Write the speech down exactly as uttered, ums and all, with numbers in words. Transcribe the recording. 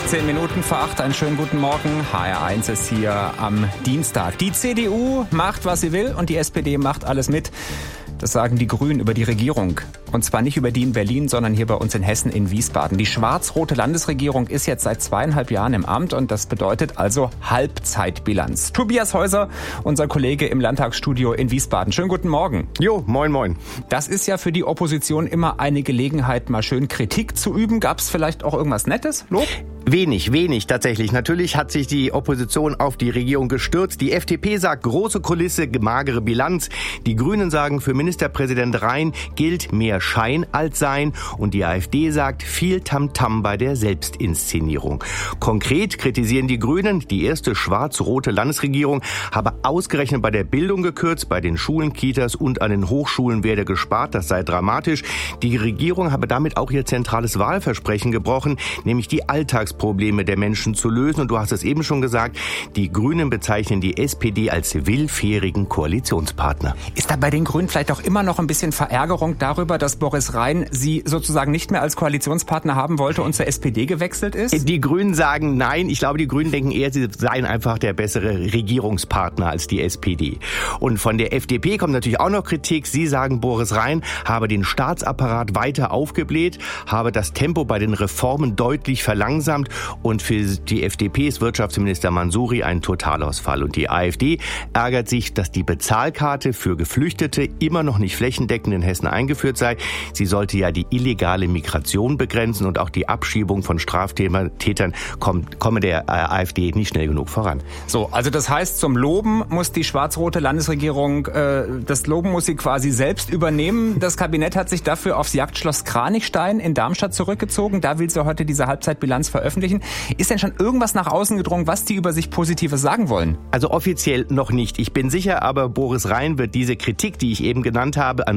Zehn Minuten vor acht, einen schönen guten Morgen. H R eins ist hier am Dienstag. Die C D U macht, was sie will, und die S P D macht alles mit. Das sagen die Grünen über die Regierung. Und zwar nicht über die in Berlin, sondern hier bei uns in Hessen, in Wiesbaden. Die schwarz-rote Landesregierung ist jetzt seit zweieinhalb Jahren im Amt und das bedeutet also Halbzeitbilanz. Tobias Häuser, unser Kollege im Landtagsstudio in Wiesbaden. Schönen guten Morgen. Jo, moin, moin. Das ist ja für die Opposition immer eine Gelegenheit, mal schön Kritik zu üben. Gab es vielleicht auch irgendwas Nettes? Lob? Wenig, wenig tatsächlich. Natürlich hat sich die Opposition auf die Regierung gestürzt. Die F D P sagt, große Kulisse, magere Bilanz. Die Grünen sagen, für Ministerpräsident Rhein gilt mehr Schein als Sein. Und die AfD sagt, viel Tamtam bei der Selbstinszenierung. Konkret kritisieren die Grünen, die erste schwarz-rote Landesregierung habe ausgerechnet bei der Bildung gekürzt, bei den Schulen, Kitas und an den Hochschulen werde gespart. Das sei dramatisch. Die Regierung habe damit auch ihr zentrales Wahlversprechen gebrochen, nämlich die Alltagsprobleme der Menschen zu lösen. Und du hast es eben schon gesagt, die Grünen bezeichnen die S P D als willfährigen Koalitionspartner. Ist da bei den Grünen vielleicht auch immer noch ein bisschen Verärgerung darüber, dass Boris Rhein sie sozusagen nicht mehr als Koalitionspartner haben wollte und zur S P D gewechselt ist? Die Grünen sagen nein. Ich glaube, die Grünen denken eher, sie seien einfach der bessere Regierungspartner als die S P D. Und von der F D P kommt natürlich auch noch Kritik. Sie sagen, Boris Rhein habe den Staatsapparat weiter aufgebläht, habe das Tempo bei den Reformen deutlich verlangsamt. Und für die F D P ist Wirtschaftsminister Mansouri ein Totalausfall. Und die AfD ärgert sich, dass die Bezahlkarte für Geflüchtete immer noch nicht flächendeckend in Hessen eingeführt sei. Sie sollte ja die illegale Migration begrenzen und auch die Abschiebung von Straftätern kommt, komme der AfD nicht schnell genug voran. So, also das heißt, zum Loben muss die schwarz-rote Landesregierung, äh, das Loben muss sie quasi selbst übernehmen. Das Kabinett hat sich dafür aufs Jagdschloss Kranichstein in Darmstadt zurückgezogen. Da will sie heute diese Halbzeitbilanz veröffentlichen. Ist denn schon irgendwas nach außen gedrungen, was die über sich Positives sagen wollen? Also offiziell noch nicht. Ich bin sicher, aber Boris Rhein wird diese Kritik, die ich eben genannt habe, an